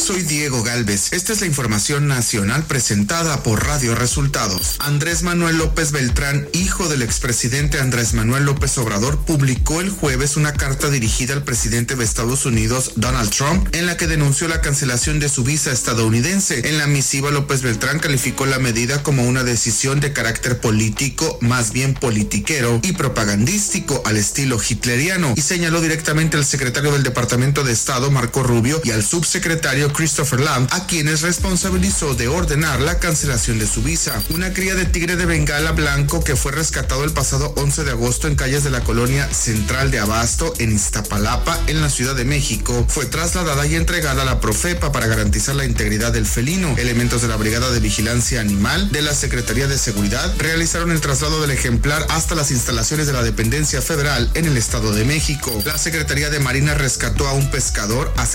Soy Diego Galvez. Esta es la información nacional presentada por Radio Resultados. Andrés Manuel López Beltrán, hijo del expresidente Andrés Manuel López Obrador, publicó el jueves una carta dirigida al presidente de Estados Unidos, Donald Trump, en la que denunció la cancelación de su visa estadounidense. En la misiva, López Beltrán calificó la medida como una decisión de carácter político, más bien politiquero y propagandístico al estilo hitleriano, y señaló directamente al secretario del Departamento de Estado, Marco Rubio, y al subsecretario Christopher Lamb, a quienes responsabilizó de ordenar la cancelación de su visa. Una cría de tigre de Bengala blanco que fue rescatado el pasado 11 de agosto en calles de la colonia Central de Abasto, en Iztapalapa, en la Ciudad de México, fue trasladada y entregada a la Profepa para garantizar la integridad del felino. Elementos de la Brigada de Vigilancia Animal de la Secretaría de Seguridad realizaron el traslado del ejemplar hasta las instalaciones de la dependencia federal en el Estado de México. La Secretaría de Marina rescató a un pescador a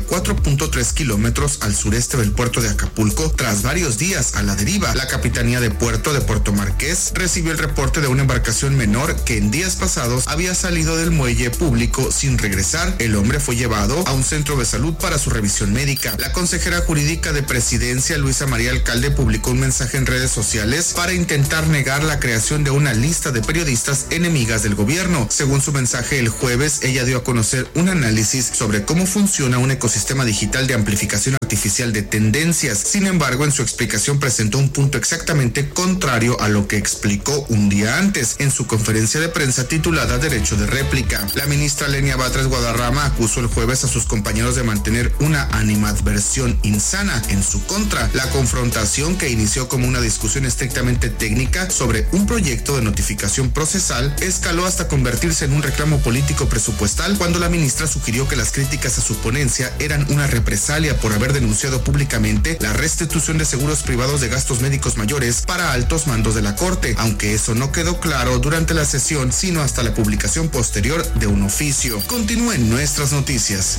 64.3 kilómetros al sureste del puerto de Acapulco tras varios días a la deriva. La Capitanía de Puerto de Puerto Marqués recibió el reporte de una embarcación menor que en días pasados había salido del muelle público sin regresar. El hombre fue llevado a un centro de salud para su revisión médica. La consejera jurídica de Presidencia, Luisa María Alcalde, publicó un mensaje en redes sociales para intentar negar la creación de una lista de periodistas enemigas del gobierno. Según su mensaje el jueves, ella dio a conocer un análisis sobre cómo funciona un ecosistema digital de amplificación artificial de tendencias. Sin embargo, en su explicación presentó un punto exactamente contrario a lo que explicó un día antes en su conferencia de prensa titulada Derecho de Réplica. La ministra Lenia Batres Guadarrama acusó el jueves a sus compañeros de mantener una animadversión insana en su contra. La confrontación, que inició como una discusión estrictamente técnica sobre un proyecto de notificación procesal, escaló hasta convertirse en un reclamo político presupuestal cuando la ministra sugirió que las críticas a su ponencia eran una represalia por haber denunciado públicamente la restitución de seguros privados de gastos médicos mayores para altos mandos de la Corte, aunque eso no quedó claro durante la sesión, sino hasta la publicación posterior de un oficio. Continúen nuestras noticias.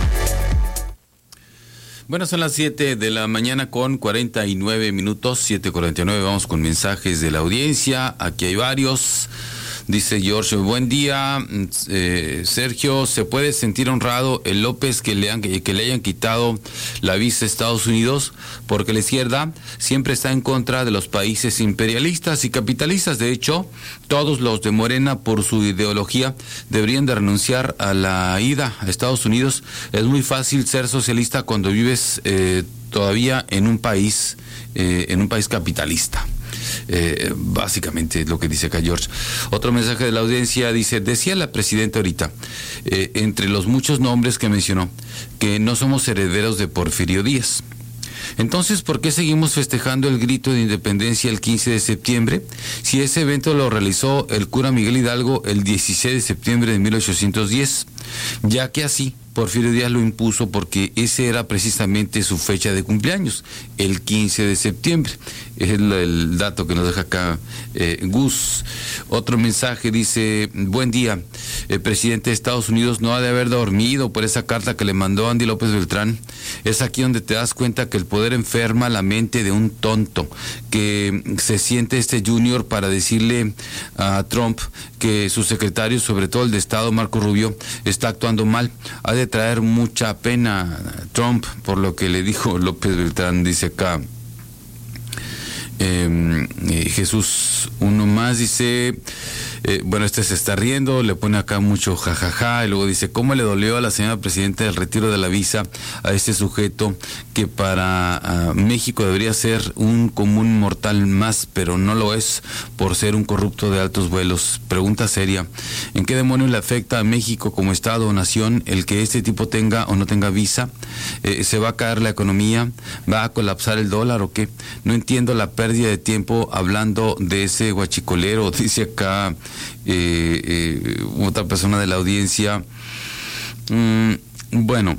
Bueno, son las 7 de la mañana con 49 minutos, 7:49, vamos con mensajes de la audiencia, aquí hay varios. Dice George, buen día, Sergio, ¿se puede sentir honrado el López que le hayan quitado la visa a Estados Unidos? Porque la izquierda siempre está en contra de los países imperialistas y capitalistas. De hecho, todos los de Morena, por su ideología, deberían de renunciar a la ida a Estados Unidos. Es muy fácil ser socialista cuando vives todavía en un país capitalista. Básicamente es lo que dice acá George. Otro mensaje de la audiencia dice, decía la presidenta ahorita, entre los muchos nombres que mencionó, que no somos herederos de Porfirio Díaz. Entonces, ¿por qué seguimos festejando el grito de independencia el 15 de septiembre? Si ese evento lo realizó el cura Miguel Hidalgo el 16 de septiembre de 1810, ya que así Porfirio Díaz lo impuso porque ese era precisamente su fecha de cumpleaños, el 15 de septiembre. Es el dato que nos deja acá Gus. Otro mensaje dice, buen día, el presidente de Estados Unidos no ha de haber dormido por esa carta que le mandó Andy López Beltrán. Es aquí donde te das cuenta que el poder enferma la mente de un tonto, que se siente este Junior para decirle a Trump que su secretario, sobre todo el de Estado, Marco Rubio, está actuando mal. Ha de traer mucha pena Trump por lo que le dijo López Beltrán, dice acá. Jesús, uno más dice, bueno, este se está riendo, le pone acá mucho jajaja, y luego dice, ¿cómo le dolió a la señora presidenta el retiro de la visa a este sujeto que para México debería ser un común mortal más, pero no lo es por ser un corrupto de altos vuelos? Pregunta seria, ¿en qué demonios le afecta a México como Estado o nación el que este tipo tenga o no tenga visa? ¿Se va a caer la economía? ¿Va a colapsar el dólar o qué? No entiendo la pérdida de tiempo hablando de ese guachicolero, dice acá otra persona de la audiencia. Bueno,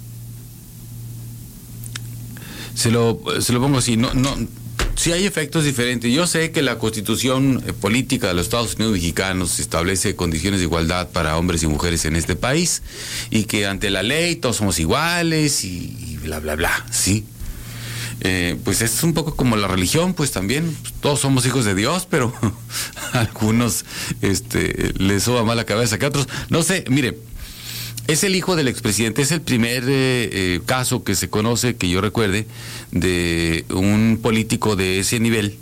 se lo pongo así, no, sí hay efectos diferentes. Yo sé que la Constitución política de los Estados Unidos mexicanos establece condiciones de igualdad para hombres y mujeres en este país, y que ante la ley todos somos iguales y bla, bla, bla, ¿sí? Pues es un poco como la religión, pues también todos somos hijos de Dios, pero a algunos les soba más la cabeza que a otros. No sé, mire, Es el hijo del expresidente, es el primer caso que se conoce, que yo recuerde, de un político de ese nivel,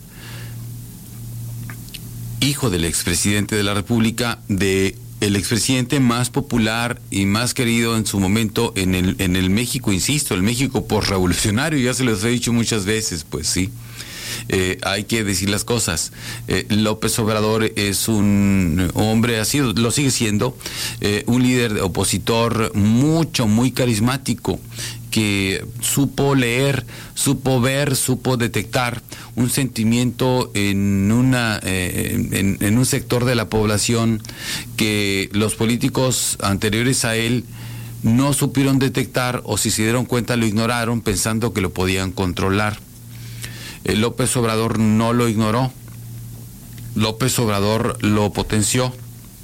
hijo del expresidente de la República, de el expresidente más popular y más querido en su momento en el México, insisto, el México posrevolucionario, ya se los he dicho muchas veces, pues sí. Hay que decir las cosas. López Obrador es un hombre, lo sigue siendo, un líder opositor muy carismático, que supo leer, supo ver, supo detectar un sentimiento en un sector de la población que los políticos anteriores a él no supieron detectar, o si se dieron cuenta lo ignoraron pensando que lo podían controlar. López Obrador no lo ignoró, López Obrador lo potenció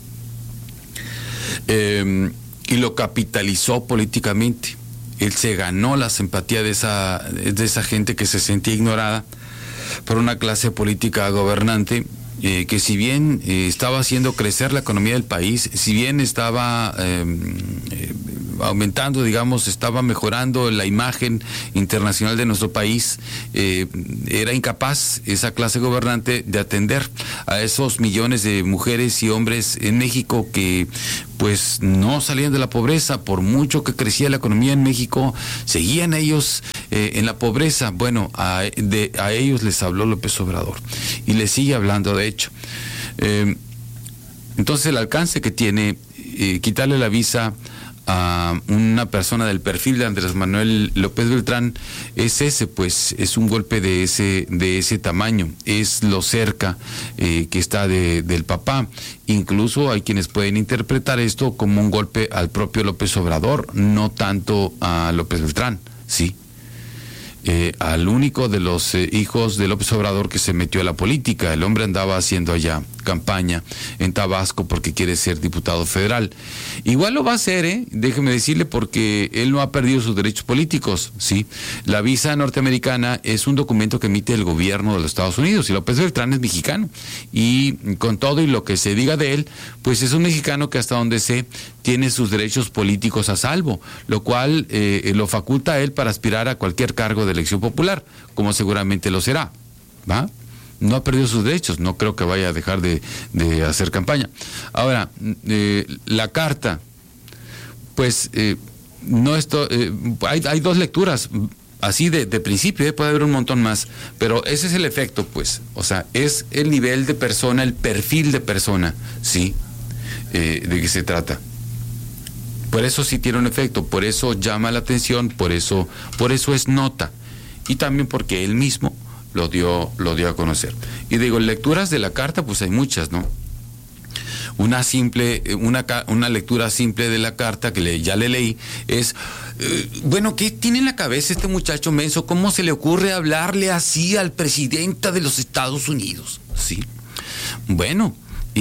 y lo capitalizó políticamente. Él se ganó la simpatía de esa gente que se sentía ignorada por una clase política gobernante que, si bien estaba haciendo crecer la economía del país, si bien estaba aumentando, digamos, estaba mejorando la imagen internacional de nuestro país, era incapaz esa clase gobernante de atender a esos millones de mujeres y hombres en México que pues no salían de la pobreza. Por mucho que crecía la economía en México, seguían ellos en la pobreza. Bueno, a ellos les habló López Obrador y les sigue hablando, de hecho. Entonces el alcance que tiene quitarle la visa a una persona del perfil de Andrés Manuel López Beltrán es ese, pues es un golpe de ese tamaño, es lo cerca que está del papá. Incluso hay quienes pueden interpretar esto como un golpe al propio López Obrador, no tanto a López Beltrán, sí. Al único de los hijos de López Obrador que se metió a la política. El hombre andaba haciendo allá campaña en Tabasco porque quiere ser diputado federal. Igual lo va a hacer, déjeme decirle, porque él no ha perdido sus derechos políticos, ¿sí? La visa norteamericana es un documento que emite el gobierno de los Estados Unidos y López Beltrán es mexicano. Y con todo y lo que se diga de él, pues es un mexicano que hasta donde sé tiene sus derechos políticos a salvo, lo cual lo faculta a él para aspirar a cualquier cargo de elección popular, como seguramente lo será, ¿va? No ha perdido sus derechos, no creo que vaya a dejar de hacer campaña. Ahora, la carta, pues hay dos lecturas, así de principio, puede haber un montón más, pero ese es el efecto, pues, o sea, es el nivel de persona, el perfil de persona, ¿sí? De que se trata. Por eso sí tiene un efecto, por eso llama la atención, por eso es nota, y también porque él mismo lo dio a conocer. Y digo, lecturas de la carta, pues hay muchas, ¿no? Una lectura simple de la carta que ya le leí es, bueno, ¿qué tiene en la cabeza este muchacho menso? ¿Cómo se le ocurre hablarle así al presidente de los Estados Unidos? Sí. Bueno,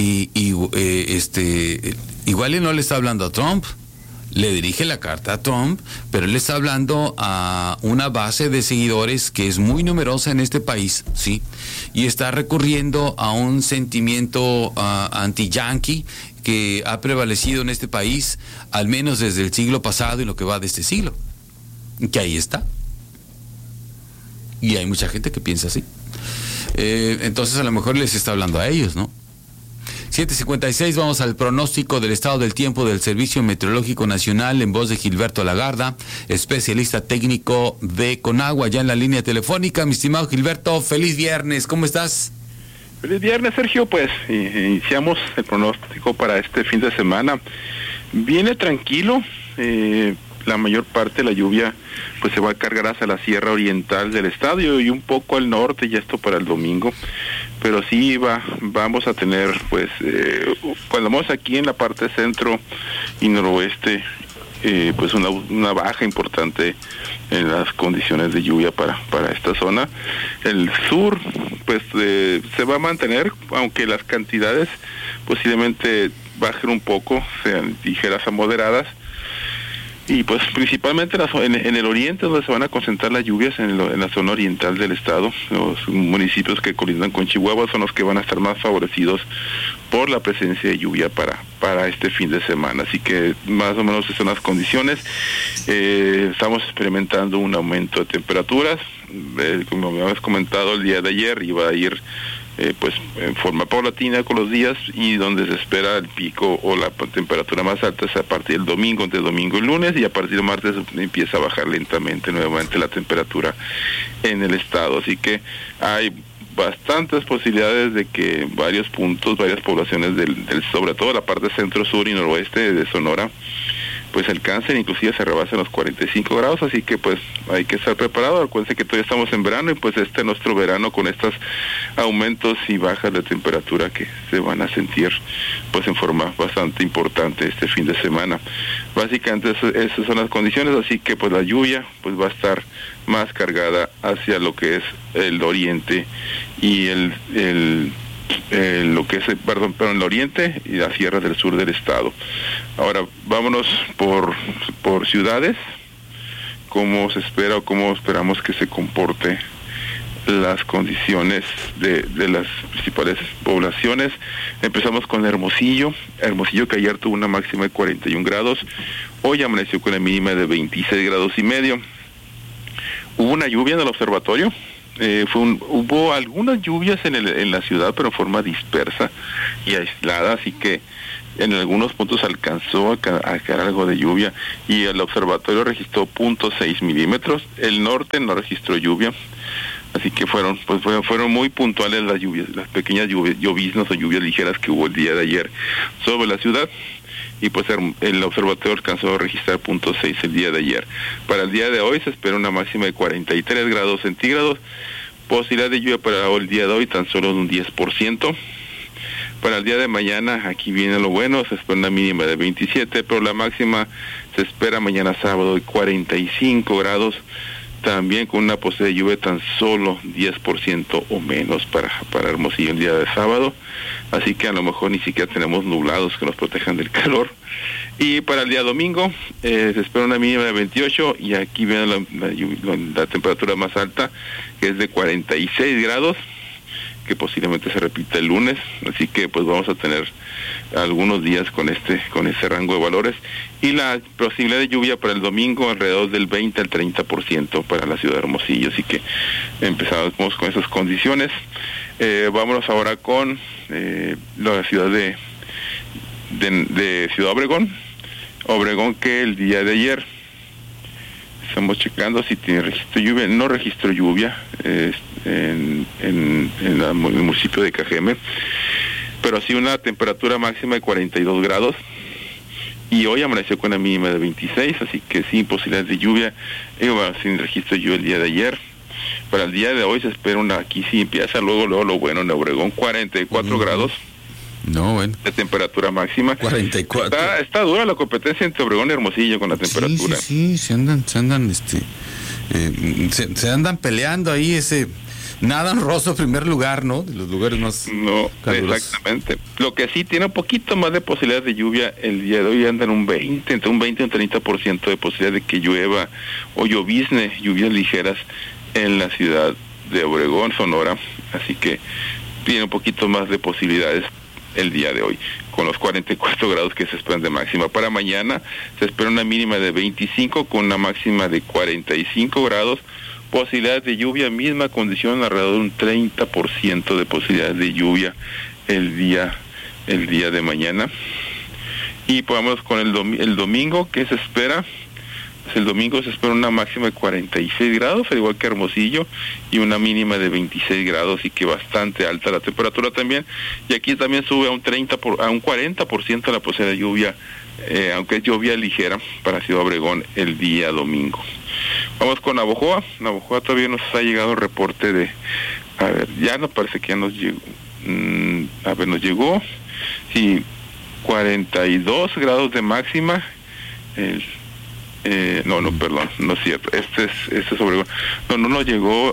igual él no le está hablando a Trump. Le dirige la carta a Trump, pero él está hablando a una base de seguidores que es muy numerosa en este país, ¿sí? Y está recurriendo a un sentimiento anti-yanqui que ha prevalecido en este país, al menos desde el siglo pasado y lo que va de este siglo. Que ahí está. Y hay mucha gente que piensa así. Entonces a lo mejor les está hablando a ellos, ¿no? 7:56, vamos al pronóstico del estado del tiempo del Servicio Meteorológico Nacional en voz de Gilberto Lagarda, especialista técnico de Conagua, ya en la línea telefónica. Mi estimado Gilberto, feliz viernes, ¿cómo estás? Feliz viernes, Sergio. Pues iniciamos el pronóstico para este fin de semana. Viene tranquilo, la mayor parte de la lluvia pues se va a cargar hacia la sierra oriental del estado y un poco al norte, y esto para el domingo. Pero sí vamos a tener, pues, cuando vamos aquí en la parte centro y noroeste, pues una baja importante en las condiciones de lluvia para esta zona. El sur, pues, se va a mantener, aunque las cantidades posiblemente bajen un poco, sean ligeras a moderadas. Y pues principalmente en el oriente, donde se van a concentrar las lluvias, en la zona oriental del estado. Los municipios que colindan con Chihuahua son los que van a estar más favorecidos por la presencia de lluvia para este fin de semana. Así que más o menos esas son las condiciones. Estamos experimentando un aumento de temperaturas. Como me habías comentado el día de ayer, iba a ir pues en forma paulatina con los días, y donde se espera el pico o la temperatura más alta es a partir del domingo, entre domingo y lunes, y a partir de martes empieza a bajar lentamente nuevamente la temperatura en el estado. Así que hay bastantes posibilidades de que varios puntos, varias poblaciones sobre todo la parte centro, sur y noroeste de Sonora, pues alcancen, inclusive se rebasan los 45 grados, así que pues hay que estar preparado. Acuérdense que todavía estamos en verano, y pues este es nuestro verano con estos aumentos y bajas de temperatura que se van a sentir pues en forma bastante importante este fin de semana. Básicamente esas son las condiciones, así que pues la lluvia pues va a estar más cargada hacia lo que es el oriente y lo que es el oriente y las sierras del sur del estado. Ahora vámonos por ciudades. ¿Cómo se espera o cómo esperamos que se comporte las condiciones de las principales poblaciones? Empezamos con Hermosillo que ayer tuvo una máxima de 41 grados, hoy amaneció con la mínima de 26 grados y medio. Hubo una lluvia en el observatorio. Hubo algunas lluvias en la ciudad, pero en forma dispersa y aislada, así que en algunos puntos alcanzó a caer algo de lluvia, y el observatorio registró 0.6 milímetros. El norte no registró lluvia, así que fueron muy puntuales las lluvias, las pequeñas lloviznas o lluvias ligeras que hubo el día de ayer sobre la ciudad. Y pues el observatorio alcanzó a registrar 0.6 el día de ayer. Para el día de hoy se espera una máxima de 43 grados centígrados. Posibilidad de lluvia para el día de hoy tan solo de un 10%. Para el día de mañana, aquí viene lo bueno, se espera una mínima de 27, pero la máxima se espera mañana sábado de 45 grados, también con una posibilidad de lluvia tan solo 10% o menos para Hermosillo el día de sábado. Así que a lo mejor ni siquiera tenemos nublados que nos protejan del calor. Y para el día domingo se espera una mínima de 28, y aquí viene la temperatura más alta, que es de 46 grados, que posiblemente se repita el lunes. Así que pues vamos a tener algunos días con ese rango de valores, y la posibilidad de lluvia para el domingo alrededor del 20 al 30% para la ciudad de Hermosillo. Así que empezamos con esas condiciones. Vámonos ahora con la ciudad de Ciudad Obregón, que el día de ayer estamos checando si tiene registro de lluvia. No registró lluvia en el municipio de Cajeme, pero sí una temperatura máxima de 42 grados, y hoy amaneció con una mínima de 26, así que sin posibilidades de lluvia, sin registro de lluvia el día de ayer. Para el día de hoy se espera aquí sí empieza luego lo bueno en Obregón, 44 grados. No, bueno. De temperatura máxima. 44. Está dura la competencia entre Obregón y Hermosillo con la temperatura. Sí, se andan peleando ahí nada honroso primer lugar, ¿no? De los lugares más calurosos. Exactamente. Lo que sí tiene un poquito más de posibilidades de lluvia el día de hoy, andan entre un 20 y un 30% de posibilidad de que llueva o llovizne, lluvias ligeras en la ciudad de Obregón, Sonora. Así que tiene un poquito más de posibilidades el día de hoy, con los 44 grados que se esperan de máxima. Para mañana se espera una mínima de 25 con una máxima de 45 grados. Posibilidades de lluvia, misma condición, alrededor de un 30% de posibilidades de lluvia el día de mañana. Y vamos con el domingo, que se espera. El domingo se espera una máxima de 46 grados, al igual que Hermosillo, y una mínima de 26 grados, y que bastante alta la temperatura también. Y aquí también sube a un 40% la posibilidad de lluvia, aunque es lluvia ligera para Ciudad Obregón el día domingo. Vamos con Navojoa. Navojoa todavía nos ha llegado el reporte ya nos parece que ya nos llegó. Nos llegó, sí, 42 grados de máxima. Perdón, no es cierto. Este es Obregón. No nos llegó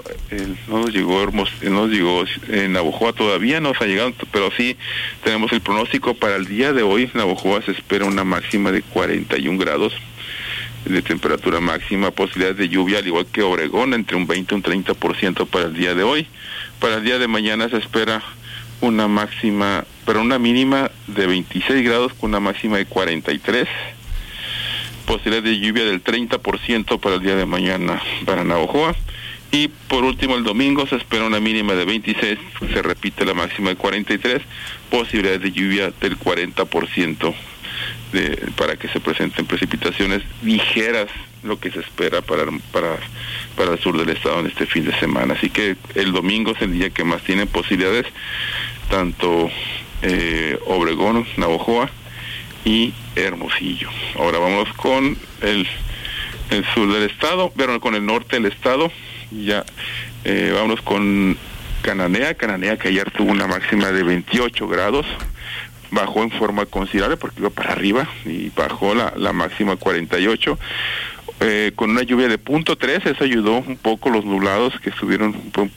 Navojoa todavía, no nos ha llegado, pero sí tenemos el pronóstico para el día de hoy. Navojoa se espera una máxima de 41 grados. de temperatura máxima, posibilidades de lluvia al igual que Obregón entre un 20 y un 30% para el día de hoy. Para el día de mañana se espera una mínima de 26 grados con una máxima de 43. Posibilidad de lluvia del 30% para el día de mañana para Navojoa. Y por último, el domingo se espera una mínima de 26, se repite la máxima de 43, posibilidades de lluvia del 40% para que se presenten precipitaciones ligeras, lo que se espera para el sur del estado en este fin de semana. Así que el domingo es el día que más tienen posibilidades, tanto Obregón, Navojoa y Hermosillo. Ahora vamos con el sur del estado, pero con el norte del estado. Ya vámonos con Cananea que ayer tuvo una máxima de 28 grados, bajó en forma considerable porque iba para arriba y bajó la máxima a 48, con una lluvia de 0.3, eso ayudó un poco los nublados que subieron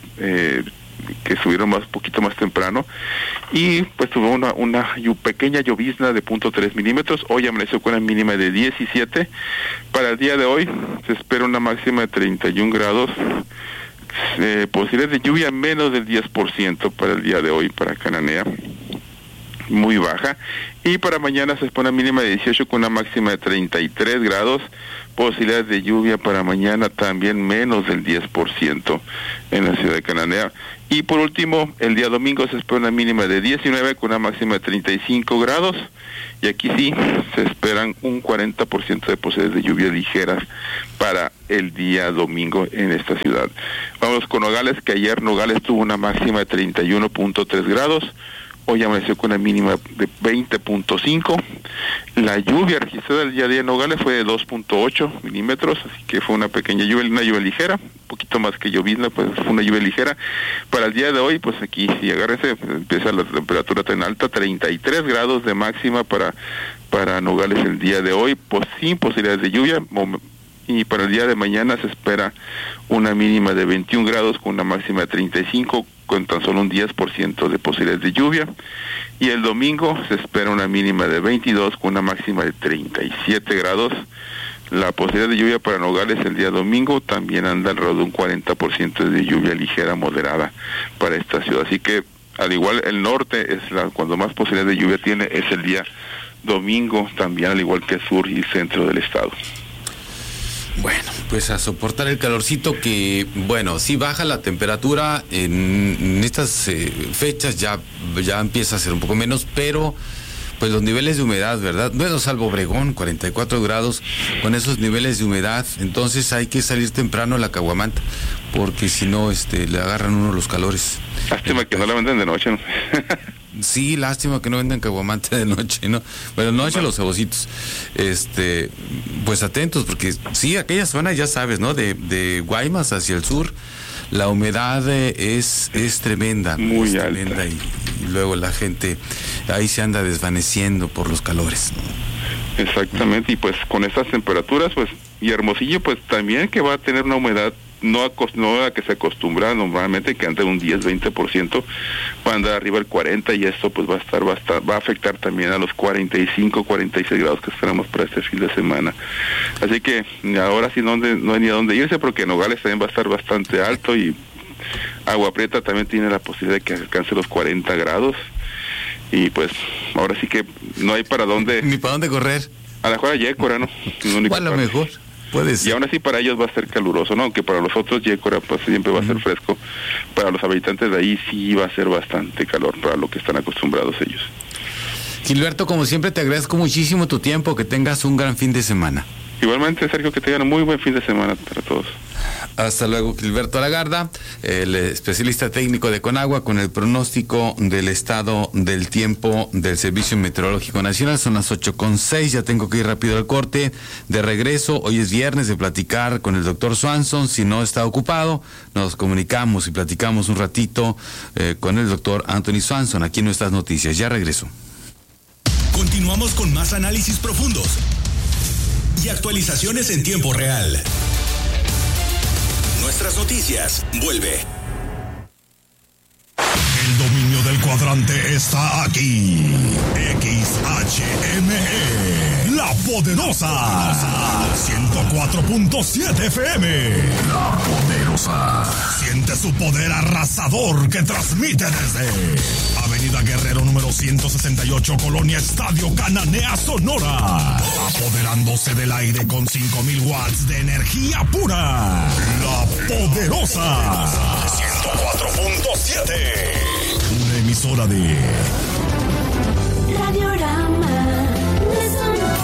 un poquito más temprano, y pues tuvo una pequeña llovizna de 0.3 milímetros. Hoy amaneció con una mínima de 17. Para el día de hoy se espera una máxima de 31 grados, posibilidades de lluvia menos del 10% para el día de hoy para Cananea, muy baja. Y para mañana se espera una mínima de 18 con una máxima de 33 grados, posibilidades de lluvia para mañana también menos del 10% en la ciudad de Cananea. Y por último, el día domingo se espera una mínima de 19 con una máxima de 35 grados, y aquí sí se esperan un 40% de posibilidades de lluvia ligeras para el día domingo en esta ciudad. Vamos con Nogales, que ayer Nogales tuvo una máxima de 31.3 grados, hoy amaneció con una mínima de 20.5. La lluvia registrada el día de Nogales fue de 2.8 milímetros, así que fue una pequeña lluvia, una lluvia ligera, un poquito más que llovizna, pues fue una lluvia ligera. Para el día de hoy, pues aquí, si agárrense, pues empieza la temperatura tan alta, 33 grados de máxima para Nogales el día de hoy, pues sin posibilidades de lluvia. Y para el día de mañana se espera una mínima de 21 grados con una máxima de 35, con tan solo un 10% de posibilidades de lluvia. Y el domingo se espera una mínima de 22 con una máxima de 37 grados. La posibilidad de lluvia para Nogales el día domingo también anda alrededor de un 40% de lluvia ligera moderada para esta ciudad. Así que al igual el norte es cuando más posibilidad de lluvia tiene es el día domingo, también al igual que el sur y centro del estado. Bueno, pues a soportar el calorcito que, bueno, sí baja la temperatura en estas fechas, ya empieza a ser un poco menos, pero pues los niveles de humedad, ¿verdad? Bueno, salvo Obregón, 44 grados, con esos niveles de humedad, entonces hay que salir temprano a la caguamanta, porque si no, le agarran uno los calores. Lástima que no la venden de noche, ¿no? Sí, lástima que no vendan caguamante de noche, ¿no? Bueno, noche los cebocitos. Pues atentos, porque sí, aquella zona, ya sabes, ¿no? De Guaymas hacia el sur, la humedad es tremenda. Muy alta. Tremenda, y luego la gente ahí se anda desvaneciendo por los calores, ¿no? Exactamente, y pues con estas temperaturas, pues, y Hermosillo, pues también que va a tener una humedad no a la que se acostumbra normalmente, que anda un 10-20%, va a andar arriba del 40%, y esto pues va a afectar también a los 45-46 grados que esperamos para este fin de semana. Así que ahora sí no hay ni a dónde irse, porque Nogales también va a estar bastante alto, y Agua Prieta también tiene la posibilidad de que alcance los 40 grados, y pues ahora sí que no hay para dónde... Ni para dónde correr. A la mejor a Yécora, ¿no? A lo mejor. Puede ser. Y aún así para ellos va a ser caluroso, ¿no? Aunque para los otros Yécora pues siempre va a ser fresco. Para los habitantes de ahí sí va a ser bastante calor para lo que están acostumbrados ellos. Gilberto, como siempre te agradezco muchísimo tu tiempo, que tengas un gran fin de semana. Igualmente, Sergio, que tengan un muy buen fin de semana para todos. Hasta luego, Gilberto Lagarda, el especialista técnico de Conagua, con el pronóstico del estado del tiempo del Servicio Meteorológico Nacional. Son las 8:06, ya tengo que ir rápido al corte. De regreso, hoy es viernes de platicar con el doctor Swanson. Si no está ocupado, nos comunicamos y platicamos un ratito con el doctor Anthony Swanson, aquí en Nuestras Noticias. Ya regreso. Continuamos con más análisis profundos y actualizaciones en tiempo real. Nuestras Noticias vuelve. El dominio del cuadrante está aquí. XHME, La Poderosa. 104.7 FM. La Poderosa. Siente su poder arrasador que transmite desde Avenida Guerrero número 168, Colonia Estadio Cananea, Sonora. Apoderándose del aire con 5,000 watts de energía pura. La Poderosa. 104.7. Una emisora de Radiorama de Sonora.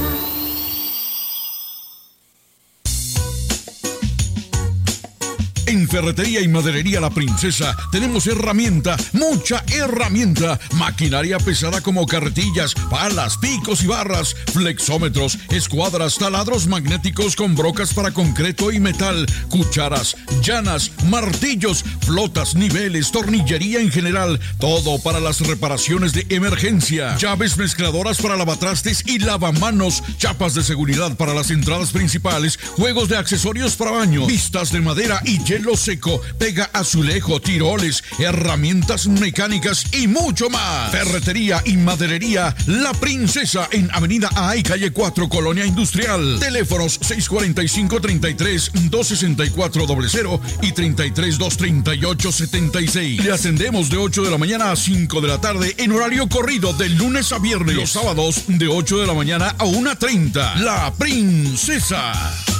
En Ferretería y Maderería La Princesa tenemos mucha herramienta, maquinaria pesada como carretillas, palas, picos y barras, flexómetros, escuadras, taladros magnéticos con brocas para concreto y metal, cucharas, llanas, martillos, flotas, niveles, tornillería en general, todo para las reparaciones de emergencia, llaves mezcladoras para lavatrastes y lavamanos, chapas de seguridad para las entradas principales, juegos de accesorios para baño, vistas de madera y hielo seco, pega azulejo, tiroles, herramientas mecánicas y mucho más. Ferretería y Maderería La Princesa en Avenida Aay, calle 4, Colonia Industrial. Teléfonos 645-33-264-00 y 33-238-76. Le atendemos de 8 de la mañana a 5 de la tarde en horario corrido de lunes a viernes. Los sábados de 8 de la mañana a 1:30. La Princesa.